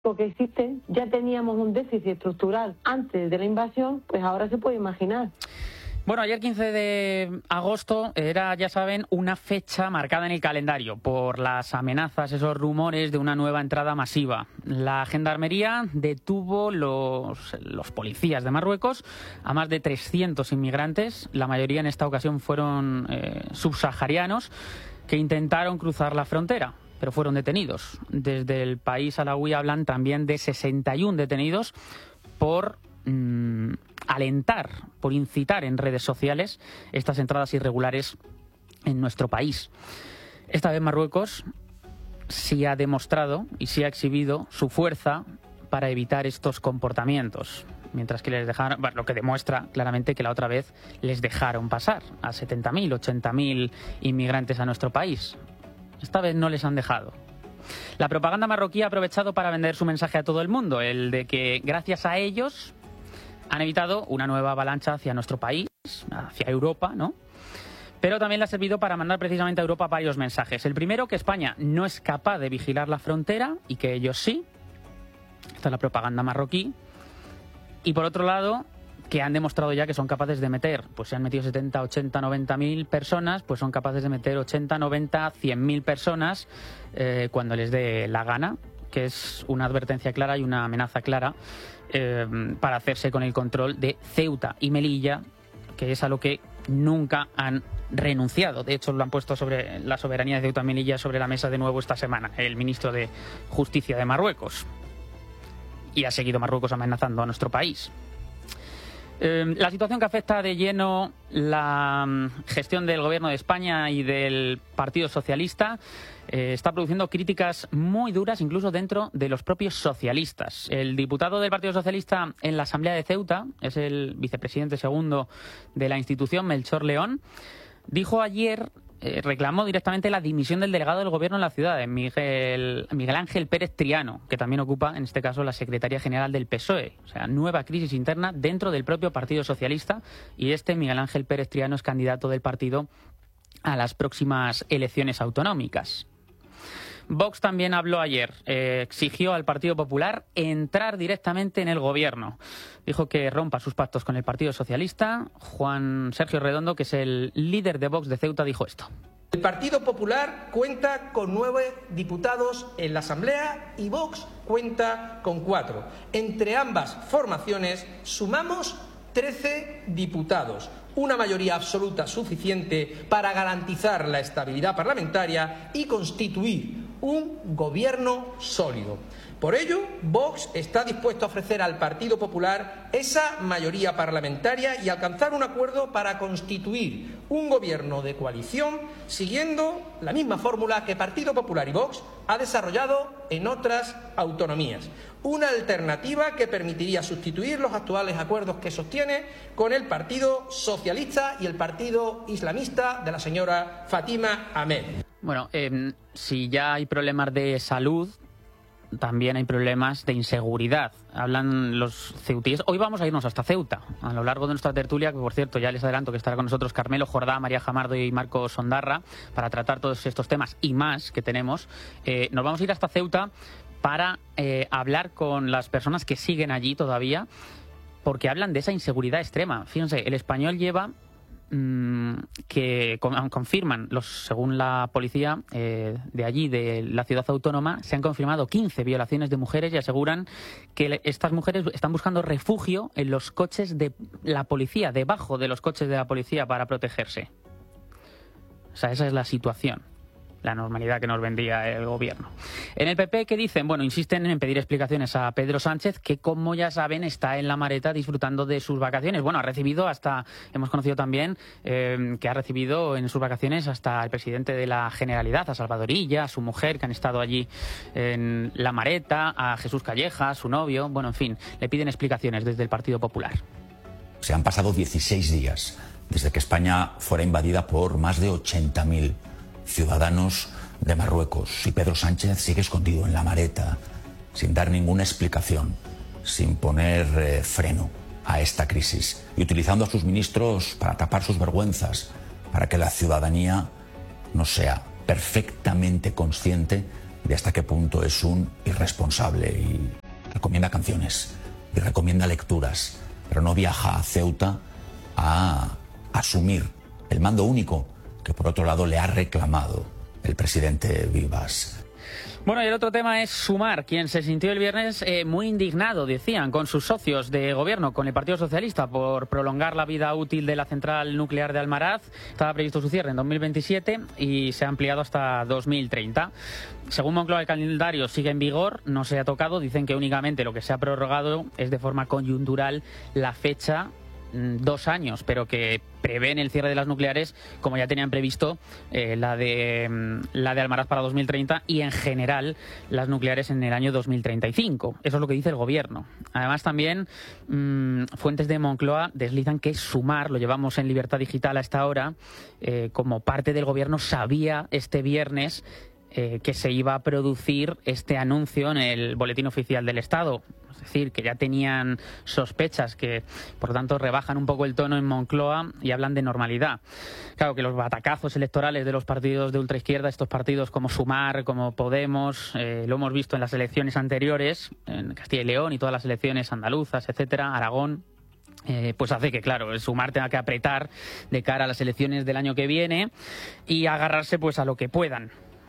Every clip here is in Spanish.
que existen, ya teníamos un déficit estructural antes de la invasión, pues ahora se puede imaginar. Bueno, ayer 15 de agosto era, ya saben, una fecha marcada en el calendario por las amenazas, esos rumores de una nueva entrada masiva. La Gendarmería detuvo los policías de Marruecos a más de 300 inmigrantes. La mayoría en esta ocasión fueron subsaharianos que intentaron cruzar la frontera, pero fueron detenidos. Desde el país alauí hablan también de 61 detenidos por alentar, por incitar en redes sociales estas entradas irregulares en nuestro país. Esta vez Marruecos sí ha demostrado y sí ha exhibido su fuerza para evitar estos comportamientos, mientras que les dejaron, bueno, lo que demuestra claramente que la otra vez les dejaron pasar a 70.000, 80.000 inmigrantes a nuestro país. Esta vez no les han dejado. La propaganda marroquí ha aprovechado para vender su mensaje a todo el mundo, el de que gracias a ellos han evitado una nueva avalancha hacia nuestro país, hacia Europa, ¿no? Pero también le ha servido para mandar precisamente a Europa varios mensajes. El primero, que España no es capaz de vigilar la frontera y que ellos sí. Esta es la propaganda marroquí. Y por otro lado, que han demostrado ya que son capaces de meter, pues se han metido 70, 80, 90.000 personas, pues son capaces de meter 80, 90, 100.000 personas cuando les dé la gana, que es una advertencia clara y una amenaza clara para hacerse con el control de Ceuta y Melilla, que es a lo que nunca han renunciado. De hecho, lo han puesto sobre la soberanía de Ceuta y Melilla sobre la mesa de nuevo esta semana, el ministro de Justicia de Marruecos. Y ha seguido Marruecos amenazando a nuestro país. La situación que afecta de lleno la gestión del Gobierno de España y del Partido Socialista está produciendo críticas muy duras incluso dentro de los propios socialistas. El diputado del Partido Socialista en la Asamblea de Ceuta, es el vicepresidente segundo de la institución, Melchor León, dijo ayer, reclamó directamente la dimisión del delegado del Gobierno en la ciudad, Miguel Ángel Pérez Triano, que también ocupa en este caso la Secretaría General del PSOE. O sea, nueva crisis interna dentro del propio Partido Socialista, y Miguel Ángel Pérez Triano es candidato del partido a las próximas elecciones autonómicas. Vox también habló ayer, exigió al Partido Popular entrar directamente en el gobierno. Dijo que rompa sus pactos con el Partido Socialista. Juan Sergio Redondo, que es el líder de Vox de Ceuta, dijo esto. El Partido Popular cuenta con 9 diputados en la Asamblea y Vox cuenta con 4. Entre ambas formaciones sumamos 13 diputados, una mayoría absoluta suficiente para garantizar la estabilidad parlamentaria y constituir un gobierno sólido. Por ello, Vox está dispuesto a ofrecer al Partido Popular esa mayoría parlamentaria y alcanzar un acuerdo para constituir un gobierno de coalición siguiendo la misma fórmula que Partido Popular y Vox ha desarrollado en otras autonomías. Una alternativa que permitiría sustituir los actuales acuerdos que sostiene con el Partido Socialista y el Partido Islamista de la señora Fátima Ahmed. Bueno, si ya hay problemas de salud, también hay problemas de inseguridad. Hablan los ceutíes. Hoy vamos a irnos hasta Ceuta, a lo largo de nuestra tertulia, que por cierto ya les adelanto que estará con nosotros Carmelo Jordá, María Jamardo y Marcos Ondarra, para tratar todos estos temas y más que tenemos. Nos vamos a ir hasta Ceuta para hablar con las personas que siguen allí todavía, porque hablan de esa inseguridad extrema. Fíjense, el Español lleva que confirman, según la policía de allí, de la ciudad autónoma, se han confirmado 15 violaciones de mujeres y aseguran que estas mujeres están buscando refugio en los coches de la policía, debajo de los coches de la policía, para protegerse. O sea, esa es la situación, la normalidad que nos vendría el gobierno. En el PP, ¿qué dicen? Bueno, insisten en pedir explicaciones a Pedro Sánchez, que como ya saben está en La Mareta disfrutando de sus vacaciones. Bueno, hemos conocido también que ha recibido en sus vacaciones hasta el presidente de la Generalidad, a Salvador Illa, a su mujer, que han estado allí en La Mareta, a Jesús Calleja, su novio. Bueno, en fin, le piden explicaciones desde el Partido Popular. Se han pasado 16 días desde que España fuera invadida por más de 80.000 ciudadanos de Marruecos, y Pedro Sánchez sigue escondido en La Mareta, sin dar ninguna explicación, sin poner freno a esta crisis, y utilizando a sus ministros para tapar sus vergüenzas, para que la ciudadanía no sea perfectamente consciente de hasta qué punto es un irresponsable y recomienda canciones y recomienda lecturas, pero no viaja a Ceuta a asumir el mando único que por otro lado le ha reclamado el presidente Vivas. Bueno, y el otro tema es Sumar, quien se sintió el viernes muy indignado, decían, con sus socios de gobierno, con el Partido Socialista, por prolongar la vida útil de la central nuclear de Almaraz. Estaba previsto su cierre en 2027 y se ha ampliado hasta 2030. Según Moncloa, el calendario sigue en vigor, no se ha tocado. Dicen que únicamente lo que se ha prorrogado es de forma coyuntural la fecha, 2 años, pero que prevén el cierre de las nucleares como ya tenían previsto la de Almaraz para 2030 y en general las nucleares en el año 2035. Eso es lo que dice el gobierno. Además también fuentes de Moncloa deslizan que Sumar, lo llevamos en Libertad Digital a esta hora, como parte del gobierno sabía este viernes que se iba a producir este anuncio en el Boletín Oficial del Estado. Es decir, que ya tenían sospechas, que por lo tanto rebajan un poco el tono en Moncloa y hablan de normalidad. Claro que los batacazos electorales de los partidos de ultraizquierda, estos partidos como Sumar, como Podemos, lo hemos visto en las elecciones anteriores, en Castilla y León y todas las elecciones andaluzas, etcétera, Aragón, pues hace que, claro, el Sumar tenga que apretar de cara a las elecciones del año que viene y agarrarse pues a lo que puedan.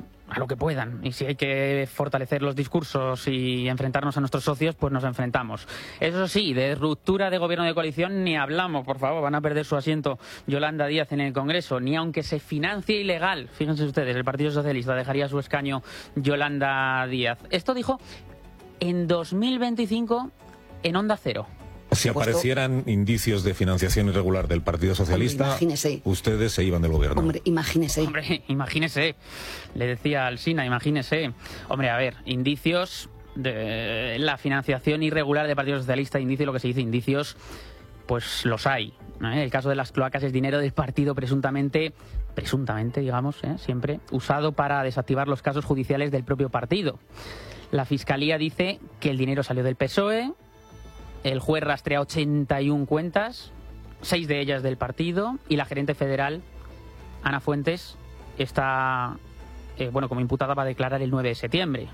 Y si hay que fortalecer los discursos y enfrentarnos a nuestros socios, pues nos enfrentamos. Eso sí, de ruptura de gobierno de coalición ni hablamos, por favor. Van a perder su asiento Yolanda Díaz en el Congreso, ni aunque se financie ilegal. Fíjense ustedes, el Partido Socialista dejaría su escaño Yolanda Díaz. Esto dijo en 2025 en Onda Cero. Si aparecieran indicios de financiación irregular del Partido Socialista, ustedes se iban del gobierno. Hombre, imagínese. Hombre, imagínese. Le decía Alsina, imagínese. Hombre, a ver, indicios de la financiación irregular del Partido Socialista, indicios, lo que se dice, indicios, pues los hay. El caso de las cloacas es dinero del partido presuntamente, digamos, siempre, usado para desactivar los casos judiciales del propio partido. La Fiscalía dice que el dinero salió del PSOE. El juez rastrea 81 cuentas, 6 de ellas del partido, y la gerente federal, Ana Fuentes, está como imputada para declarar el 9 de septiembre.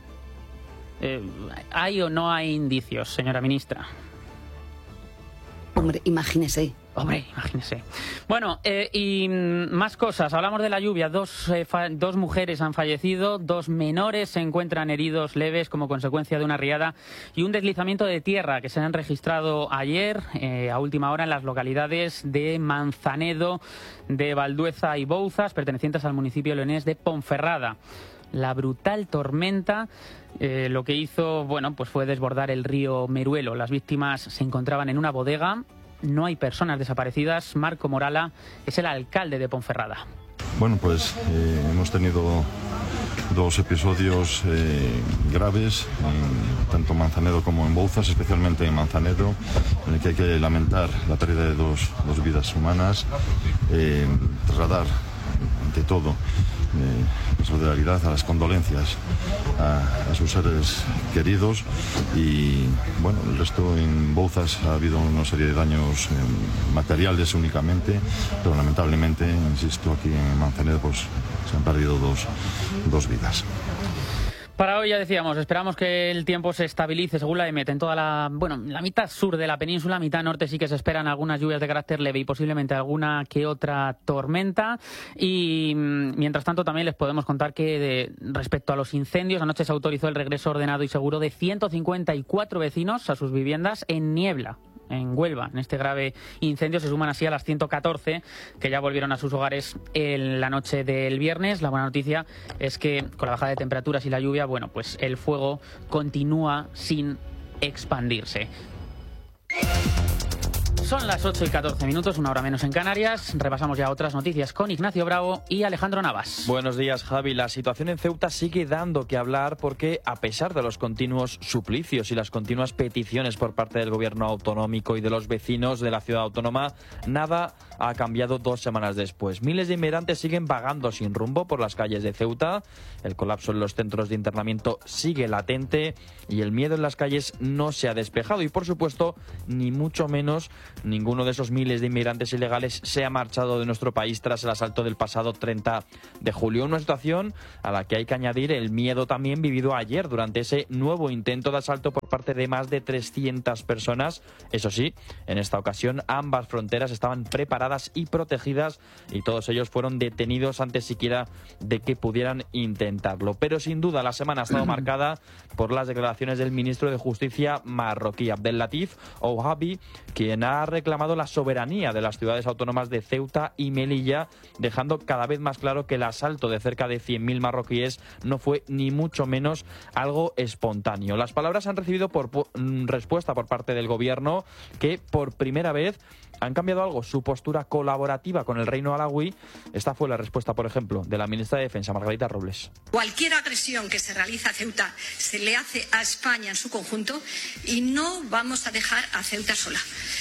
¿Hay o no hay indicios, señora ministra? Hombre, imagínese. Bueno, y más cosas. Hablamos de la lluvia. Dos mujeres han fallecido, 2 menores se encuentran heridos leves como consecuencia de una riada y un deslizamiento de tierra que se han registrado ayer a última hora en las localidades de Manzanedo, de Valdueza y Bouzas, pertenecientes al municipio leonés de Ponferrada. La brutal tormenta lo que hizo, pues fue desbordar el río Meruelo. Las víctimas se encontraban en una bodega. No hay personas desaparecidas. Marco Morala es el alcalde de Ponferrada. Bueno, pues hemos tenido 2 episodios graves, tanto en Manzanedo como en Bouzas, especialmente en Manzanedo, en el que hay que lamentar la pérdida de dos vidas humanas, trasladar, ante todo, la solidaridad, a las condolencias a sus seres queridos y el resto en Bouzas ha habido una serie de daños materiales únicamente, pero lamentablemente, insisto, aquí en Manzanedo pues se han perdido dos vidas. Para hoy, ya decíamos, esperamos que el tiempo se estabilice según la EMET en toda la mitad sur de la península. Mitad norte sí que se esperan algunas lluvias de carácter leve y posiblemente alguna que otra tormenta. Y mientras tanto también les podemos contar que respecto a los incendios, anoche se autorizó el regreso ordenado y seguro de 154 vecinos a sus viviendas en Niebla, en Huelva. En este grave incendio se suman así a las 114 que ya volvieron a sus hogares en la noche del viernes. La buena noticia es que con la bajada de temperaturas y la lluvia, pues el fuego continúa sin expandirse. Son las 8:14, 1 hora menos en Canarias. Repasamos ya otras noticias con Ignacio Bravo y Alejandro Navas. Buenos días, Javi. La situación en Ceuta sigue dando que hablar porque, a pesar de los continuos suplicios y las continuas peticiones por parte del gobierno autonómico y de los vecinos de la ciudad autónoma, nada ha cambiado 2 semanas después. Miles de inmigrantes siguen vagando sin rumbo por las calles de Ceuta. El colapso en los centros de internamiento sigue latente y el miedo en las calles no se ha despejado. Y, por supuesto, ni mucho menos ninguno de esos miles de inmigrantes ilegales se ha marchado de nuestro país tras el asalto del pasado 30 de julio. Una situación a la que hay que añadir el miedo también vivido ayer durante ese nuevo intento de asalto por parte de más de 300 personas. Eso sí, en esta ocasión ambas fronteras estaban preparadas y protegidas y todos ellos fueron detenidos antes siquiera de que pudieran intentarlo. Pero sin duda la semana ha estado marcada por las declaraciones del ministro de Justicia marroquí, Abdellatif Ouahabi, quien ha reclamado la soberanía de las ciudades autónomas de Ceuta y Melilla, dejando cada vez más claro que el asalto de cerca de 100.000 marroquíes no fue ni mucho menos algo espontáneo. Las palabras han recibido respuesta por parte del gobierno, que por primera vez han cambiado algo su postura colaborativa con el reino alauí. Esta fue la respuesta, por ejemplo, de la ministra de Defensa, Margarita Robles. Cualquier agresión que se realiza a Ceuta se le hace a España en su conjunto y no vamos a dejar a Ceuta sola.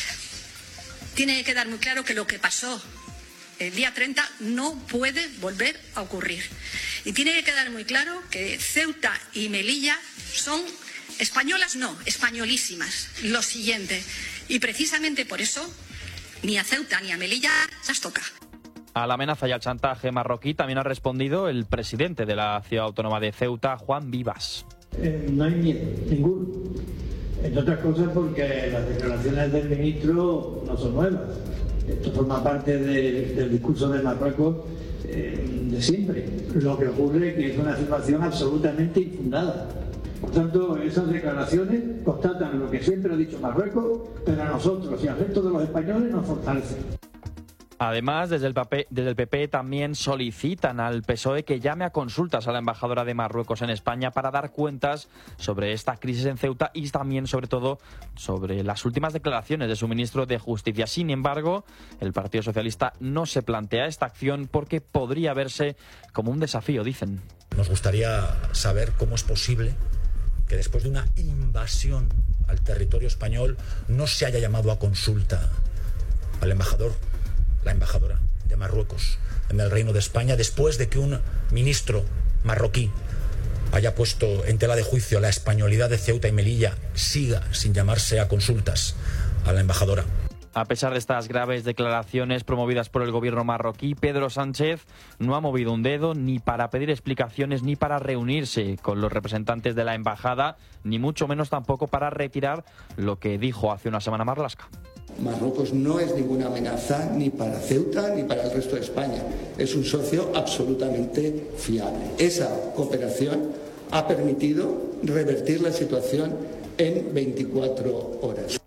Tiene que quedar muy claro que lo que pasó el día 30 no puede volver a ocurrir. Y tiene que quedar muy claro que Ceuta y Melilla son españolas, no, españolísimas. Lo siguiente. Y precisamente por eso ni a Ceuta ni a Melilla las toca. A la amenaza y al chantaje marroquí también ha respondido el presidente de la ciudad autónoma de Ceuta, Juan Vivas. No hay miedo, ninguno. Entre otras cosas porque las declaraciones del ministro no son nuevas. Esto forma parte del discurso de Marruecos de siempre. Lo que ocurre es que es una afirmación absolutamente infundada. Por tanto, esas declaraciones constatan lo que siempre ha dicho Marruecos, pero a nosotros y al resto de los españoles nos fortalecen. Además, desde el PP también solicitan al PSOE que llame a consultas a la embajadora de Marruecos en España para dar cuentas sobre esta crisis en Ceuta y también, sobre todo, sobre las últimas declaraciones de su ministro de Justicia. Sin embargo, el Partido Socialista no se plantea esta acción porque podría verse como un desafío, dicen. Nos gustaría saber cómo es posible que después de una invasión al territorio español no se haya llamado a consulta al embajador, la embajadora de Marruecos en el Reino de España, después de que un ministro marroquí haya puesto en tela de juicio la españolidad de Ceuta y Melilla, siga sin llamarse a consultas a la embajadora. A pesar de estas graves declaraciones promovidas por el gobierno marroquí, Pedro Sánchez no ha movido un dedo ni para pedir explicaciones ni para reunirse con los representantes de la embajada, ni mucho menos tampoco para retirar lo que dijo hace una semana Marlaska. Marruecos no es ninguna amenaza ni para Ceuta ni para el resto de España. Es un socio absolutamente fiable. Esa cooperación ha permitido revertir la situación en 24 horas.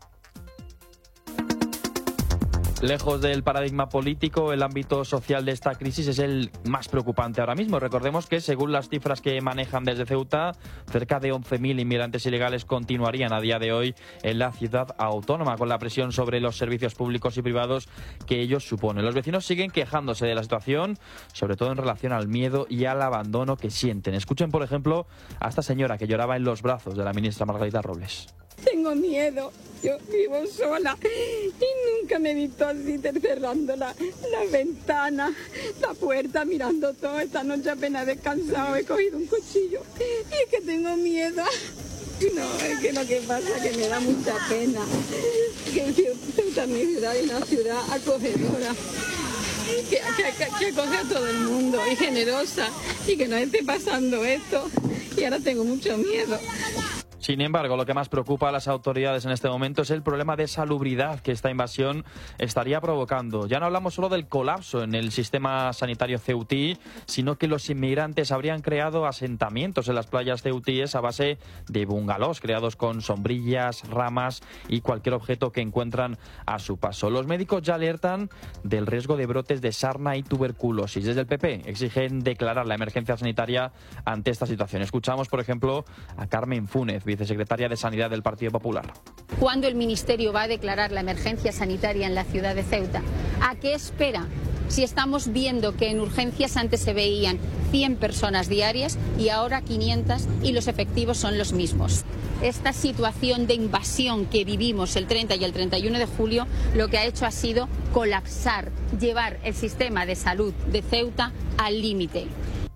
Lejos del paradigma político, el ámbito social de esta crisis es el más preocupante ahora mismo. Recordemos que, según las cifras que manejan desde Ceuta, cerca de 11.000 inmigrantes ilegales continuarían a día de hoy en la ciudad autónoma, con la presión sobre los servicios públicos y privados que ellos suponen. Los vecinos siguen quejándose de la situación, sobre todo en relación al miedo y al abandono que sienten. Escuchen, por ejemplo, a esta señora que lloraba en los brazos de la ministra Margarita Robles. Tengo miedo, yo vivo sola y nunca me he visto así cerrando la ventana, la puerta, mirando todo. Esta noche apenas he descansado, he cogido un cuchillo y es que tengo miedo. No, es que lo que pasa es que me da mucha pena que Ceuta es mi ciudad y una ciudad acogedora. Que acoge a todo el mundo y generosa y que no esté pasando esto y ahora tengo mucho miedo. Sin embargo, lo que más preocupa a las autoridades en este momento es el problema de salubridad que esta invasión estaría provocando. Ya no hablamos solo del colapso en el sistema sanitario ceutí, sino que los inmigrantes habrían creado asentamientos en las playas ceutíes a base de bungalows creados con sombrillas, ramas y cualquier objeto que encuentran a su paso. Los médicos ya alertan del riesgo de brotes de sarna y tuberculosis. Desde el PP exigen declarar la emergencia sanitaria ante esta situación. Escuchamos, por ejemplo, a Carmen Fúnez, vicesecretaria de Sanidad del Partido Popular. ¿Cuándo el Ministerio va a declarar la emergencia sanitaria en la ciudad de Ceuta? ¿A qué espera? Si estamos viendo que en urgencias antes se veían 100 personas diarias y ahora 500 y los efectivos son los mismos. Esta situación de invasión que vivimos el 30 y el 31 de julio lo que ha hecho ha sido colapsar, llevar el sistema de salud de Ceuta al límite.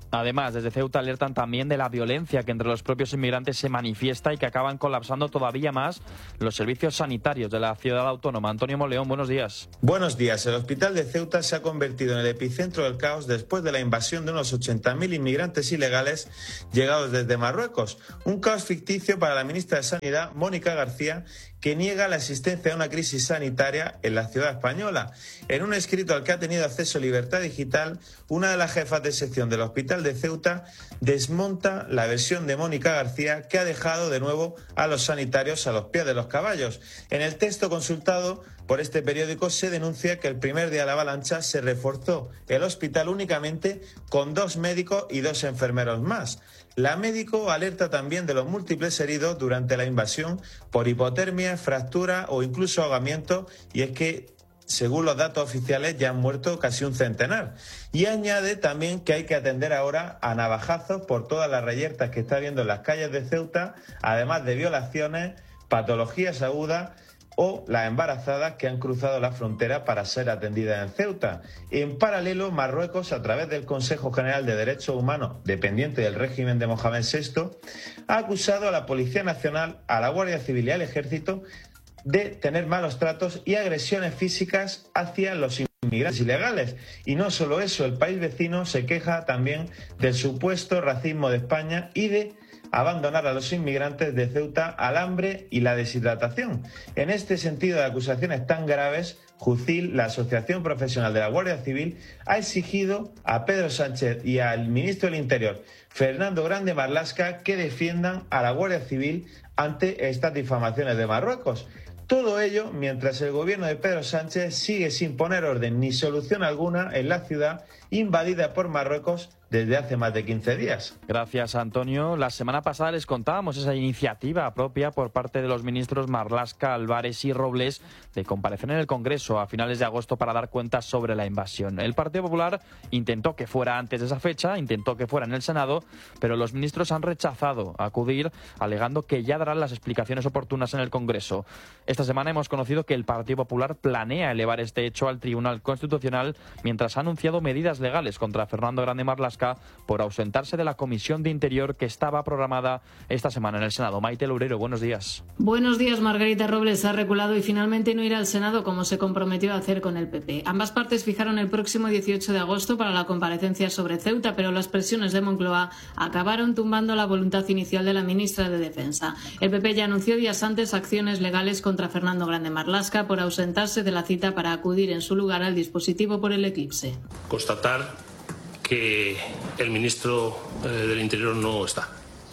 Además, desde Ceuta alertan también de la violencia que entre los propios inmigrantes se manifiesta y que acaban colapsando todavía más los servicios sanitarios de la ciudad autónoma. Antonio Moleón, buenos días. Buenos días. El hospital de Ceuta se ha convertido en el epicentro del caos después de la invasión de unos 80.000 inmigrantes ilegales llegados desde Marruecos. Un caos ficticio para la ministra de Sanidad, Mónica García, que niega la existencia de una crisis sanitaria en la ciudad española. En un escrito al que ha tenido acceso Libertad Digital, una de las jefas de sección del Hospital de Ceuta desmonta la versión de Mónica García, que ha dejado de nuevo a los sanitarios a los pies de los caballos. En el texto consultado por este periódico se denuncia que el primer día de la avalancha se reforzó el hospital únicamente con 2 médicos y 2 enfermeros más. La médico alerta también de los múltiples heridos durante la invasión por hipotermia, fractura o incluso ahogamiento, y es que, según los datos oficiales, ya han muerto casi un centenar. Y añade también que hay que atender ahora a navajazos por todas las reyertas que está habiendo en las calles de Ceuta, además de violaciones, patologías agudas o las embarazadas que han cruzado la frontera para ser atendidas en Ceuta. En paralelo, Marruecos, a través del Consejo General de Derechos Humanos, dependiente del régimen de Mohamed VI, ha acusado a la Policía Nacional, a la Guardia Civil y al Ejército de tener malos tratos y agresiones físicas hacia los inmigrantes ilegales. Y no solo eso, el país vecino se queja también del supuesto racismo de España y de abandonar a los inmigrantes de Ceuta al hambre y la deshidratación. En este sentido de acusaciones tan graves, JUCIL, la Asociación Profesional de la Guardia Civil, ha exigido a Pedro Sánchez y al ministro del Interior, Fernando Grande Marlaska, que defiendan a la Guardia Civil ante estas difamaciones de Marruecos. Todo ello mientras el gobierno de Pedro Sánchez sigue sin poner orden ni solución alguna en la ciudad invadida por Marruecos desde hace más de 15 días. Gracias, Antonio. La semana pasada les contábamos esa iniciativa propia por parte de los ministros Marlaska, Álvarez y Robles de comparecer en el Congreso a finales de agosto para dar cuentas sobre la invasión. El Partido Popular intentó que fuera antes de esa fecha, intentó que fuera en el Senado, pero los ministros han rechazado acudir, alegando que ya darán las explicaciones oportunas en el Congreso. Esta semana hemos conocido que el Partido Popular planea elevar este hecho al Tribunal Constitucional, mientras ha anunciado medidas legales contra Fernando Grande Marlaska por ausentarse de la Comisión de Interior que estaba programada esta semana en el Senado. Maite Loureiro, buenos días. Buenos días. Margarita Robles ha reculado y finalmente no irá al Senado como se comprometió a hacer con el PP. Ambas partes fijaron el próximo 18 de agosto para la comparecencia sobre Ceuta, pero las presiones de Moncloa acabaron tumbando la voluntad inicial de la ministra de Defensa. El PP ya anunció días antes acciones legales contra Fernando Grande Marlaska por ausentarse de la cita para acudir en su lugar al dispositivo por el eclipse. Constatar que el ministro del Interior no está.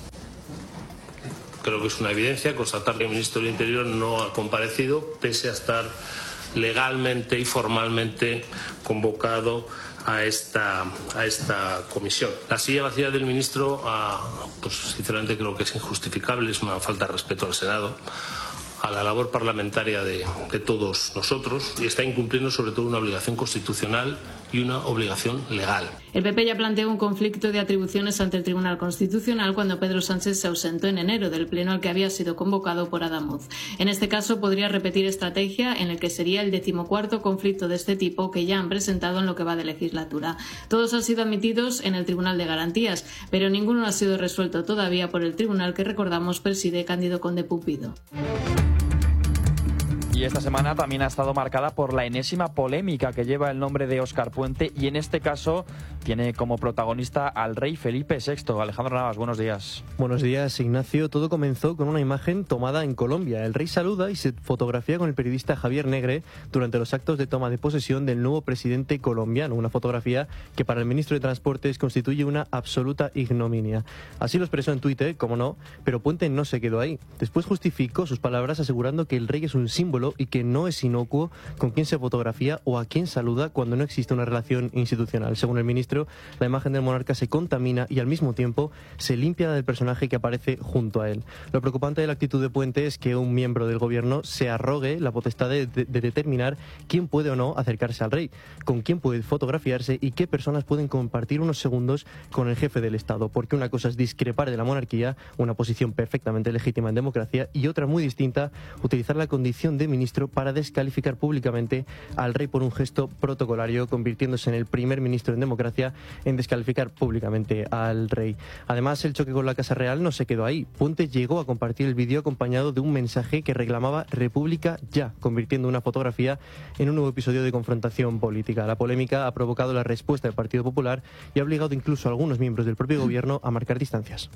Creo que es una evidencia constatar que el ministro del Interior no ha comparecido, pese a estar legalmente y formalmente convocado a esta comisión. La silla vacía del ministro, pues sinceramente creo que es injustificable, es una falta de respeto al Senado, a la labor parlamentaria de todos nosotros, y está incumpliendo sobre todo una obligación constitucional y una obligación legal. El PP ya planteó un conflicto de atribuciones ante el Tribunal Constitucional cuando Pedro Sánchez se ausentó en enero del pleno al que había sido convocado por Adamuz. En este caso podría repetir estrategia en el que sería el 14º conflicto de este tipo que ya han presentado en lo que va de legislatura. Todos han sido admitidos en el Tribunal de Garantías, pero ninguno ha sido resuelto todavía por el tribunal que, recordamos, preside Cándido Conde Pumpido. Y esta semana también ha estado marcada por la enésima polémica que lleva el nombre de Óscar Puente, y en este caso tiene como protagonista al rey Felipe VI. Alejandro Navas, buenos días. Buenos días, Ignacio. Todo comenzó con una imagen tomada en Colombia. El rey saluda y se fotografía con el periodista Javier Negre durante los actos de toma de posesión del nuevo presidente colombiano. Una fotografía que para el ministro de Transportes constituye una absoluta ignominia. Así lo expresó en Twitter, como no, pero Puente no se quedó ahí. Después justificó sus palabras asegurando que el rey es un símbolo y que no es inocuo con quien se fotografía o a quien saluda cuando no existe una relación institucional. Según el ministro, la imagen del monarca se contamina y al mismo tiempo se limpia del personaje que aparece junto a él. Lo preocupante de la actitud de Puente es que un miembro del gobierno se arrogue la potestad de determinar quién puede o no acercarse al rey, con quién puede fotografiarse y qué personas pueden compartir unos segundos con el jefe del Estado, porque una cosa es discrepar de la monarquía, una posición perfectamente legítima en democracia, y otra muy distinta, utilizar la condición de ministro para descalificar públicamente al rey por un gesto protocolario, convirtiéndose en el primer ministro en democracia en descalificar públicamente al rey. Además, el choque con la Casa Real no se quedó ahí. Puente llegó a compartir el vídeo acompañado de un mensaje que reclamaba República ya, convirtiendo una fotografía en un nuevo episodio de confrontación política. La polémica ha provocado la respuesta del Partido Popular y ha obligado incluso a algunos miembros del propio gobierno a marcar distancias.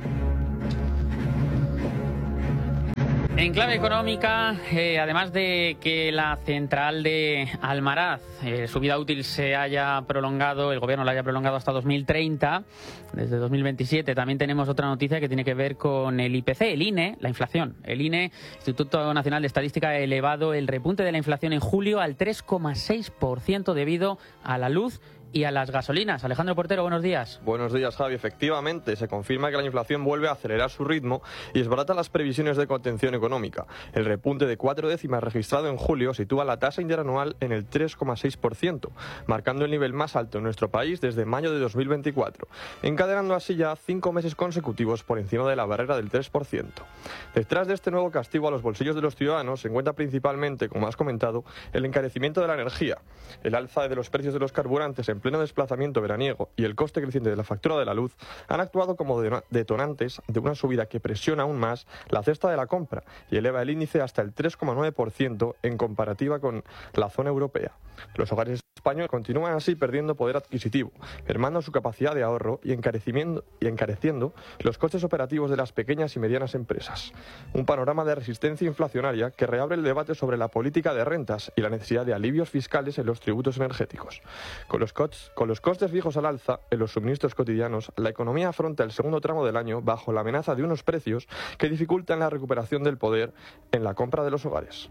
En clave económica, además de que la central de Almaraz, su vida útil se haya prolongado, el gobierno la haya prolongado hasta 2030, desde 2027, también tenemos otra noticia que tiene que ver con el IPC, el INE, la inflación. El INE, Instituto Nacional de Estadística, ha elevado el repunte de la inflación en julio al 3,6% debido a la luz y a las gasolinas. Alejandro Portero, buenos días. Buenos días, Javi. Efectivamente, se confirma que la inflación vuelve a acelerar su ritmo y desbarata las previsiones de contención económica. El repunte de 4 décimas registrado en julio sitúa la tasa interanual en el 3,6%, marcando el nivel más alto en nuestro país desde mayo de 2024, encadenando así ya 5 meses consecutivos por encima de la barrera del 3%. Detrás de este nuevo castigo a los bolsillos de los ciudadanos se encuentra principalmente, como has comentado, el encarecimiento de la energía, el alza de los precios de los carburantes en pleno desplazamiento veraniego y el coste creciente de la factura de la luz han actuado como detonantes de una subida que presiona aún más la cesta de la compra y eleva el índice hasta el 3,9% en comparativa con la zona europea. Los hogares españoles continúan así perdiendo poder adquisitivo, mermando su capacidad de ahorro y encareciendo los costes operativos de las pequeñas y medianas empresas. Un panorama de resistencia inflacionaria que reabre el debate sobre la política de rentas y la necesidad de alivios fiscales en los tributos energéticos. Con los costes fijos al alza en los suministros cotidianos, la economía afronta el segundo tramo del año bajo la amenaza de unos precios que dificultan la recuperación del poder en la compra de los hogares.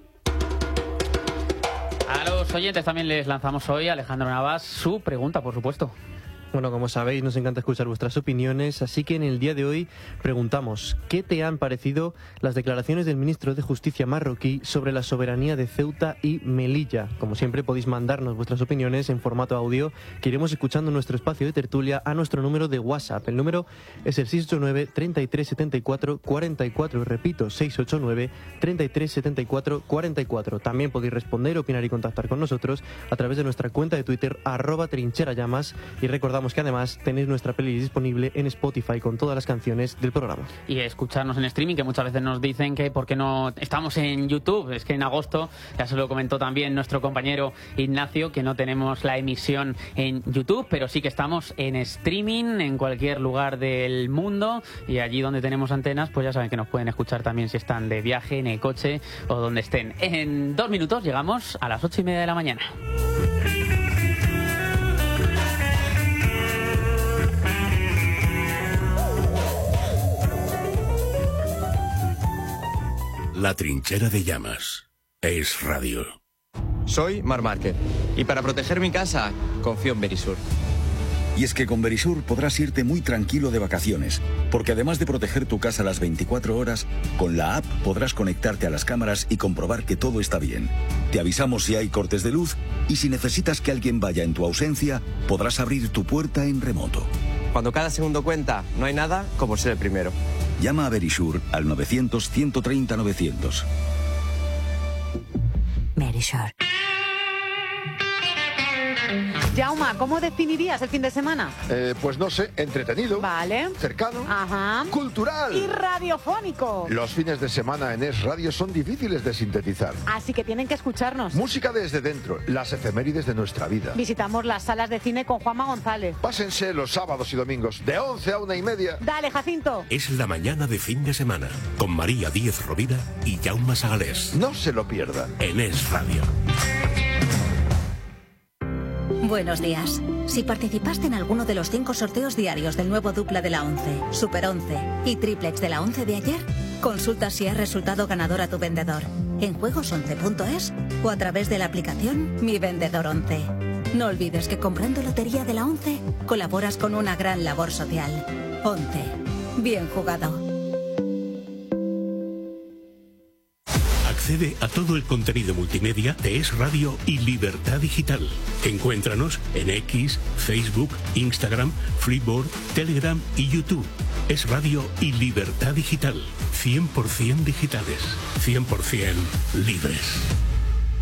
A los oyentes también les lanzamos hoy, Alejandro Navas, su pregunta, por supuesto. Bueno, como sabéis, nos encanta escuchar vuestras opiniones, así que en el día de hoy preguntamos, ¿qué te han parecido las declaraciones del ministro de Justicia marroquí sobre la soberanía de Ceuta y Melilla? Como siempre, podéis mandarnos vuestras opiniones en formato audio, que iremos escuchando en nuestro espacio de tertulia a nuestro número de WhatsApp. El número es el 689 33 74 44, repito, 689 33 74 44. También podéis responder, opinar y contactar con nosotros a través de nuestra cuenta de Twitter, @trincherallamas, y recordamos que además tenéis nuestra playlist disponible en Spotify con todas las canciones del programa. Y escucharnos en streaming, que muchas veces nos dicen que por qué no estamos en YouTube. Es que en agosto, ya se lo comentó también nuestro compañero Ignacio, que no tenemos la emisión en YouTube, pero sí que estamos en streaming en cualquier lugar del mundo, y allí donde tenemos antenas, pues ya saben que nos pueden escuchar también si están de viaje, en el coche o donde estén. En 2 minutos llegamos a las 8:30 de la mañana. La Trinchera de Llamas. Es radio. Soy Mar Márquez y para proteger mi casa confío en Verisur. Y es que con Verisur podrás irte muy tranquilo de vacaciones, porque además de proteger tu casa las 24 horas, con la app podrás conectarte a las cámaras y comprobar que todo está bien. Te avisamos si hay cortes de luz y si necesitas que alguien vaya en tu ausencia, podrás abrir tu puerta en remoto. Cuando cada segundo cuenta, no hay nada como ser el primero. Llama a Verisur al 900-130-900. Verisur. Jauma, ¿cómo definirías el fin de semana? Pues no sé, entretenido. Vale. Cercano. Ajá. Cultural. Y radiofónico. Los fines de semana en Es Radio son difíciles de sintetizar. Así que tienen que escucharnos. Música desde dentro, las efemérides de nuestra vida. Visitamos las salas de cine con Juanma González. Pásense los sábados y domingos de 11 a 1:30. Dale, Jacinto. Es la mañana de fin de semana, con María Díez Rovira y Jaume Sagalés. No se lo pierdan. En Es Radio. Buenos días. Si participaste en alguno de los 5 sorteos diarios del nuevo dupla de la 11, Super 11 y triplex de la 11 de ayer, consulta si has resultado ganador a tu vendedor en juegos11.es o a través de la aplicación Mi Vendedor 11. No olvides que comprando lotería de la 11 colaboras con una gran labor social. 11. Bien jugado. Accede a todo el contenido multimedia de Es Radio y Libertad Digital. Encuéntranos en X, Facebook, Instagram, Freeboard, Telegram y YouTube. Es radio y libertad digital. 100% digitales. 100% libres.